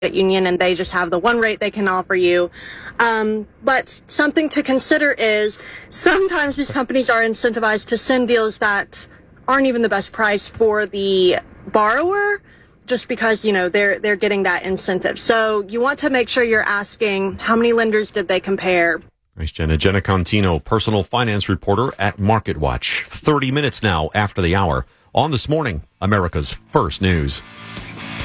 union and they just have the one rate they can offer you. But something to consider is sometimes these companies are incentivized to send deals that aren't even the best price for the borrower, just because, they're getting that incentive. So you want to make sure you're asking how many lenders did they compare. Thanks, Jenna. Jenna Contino, personal finance reporter at MarketWatch. 30 minutes now after the hour on This Morning, America's First News.